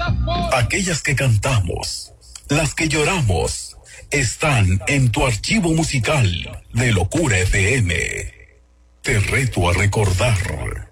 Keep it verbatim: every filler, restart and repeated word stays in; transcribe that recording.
Aquellas que cantamos, las que lloramos, están en tu archivo musical de Locura F M. Te reto a recordar.